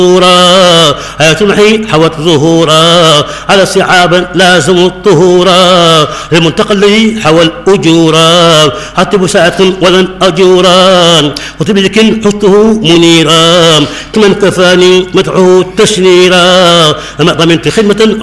حياة المحي حوت ظهورا على استيعابا لازم الطهورا للمنتقى الذي حوى الأجورا حتى بساعة ولن أجورا وتبذك حسته منيرا كمن كفاني مدعو تشنيرا أما ضمنت خدمة